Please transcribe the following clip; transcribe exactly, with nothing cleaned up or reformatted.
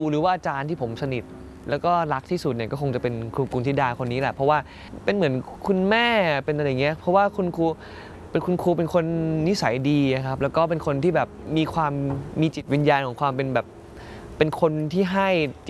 หรือว่าอาจารย์ที่ผมสนิทแล้วก็รักที่สุดเนี่ยก็คงจะเป็นครูกุลธิดาคนนี้แหละเพราะว่าเป็นเหมือนคุณแม่เป็นอะไรเงี้ยเพราะว่าคุณครูเป็นคุณครูเป็นคนนิสัยดีครับแล้วก็เป็นคนที่แบบมีความมีจิตวิญญาณของความเป็นแบบเป็นคนที่ให้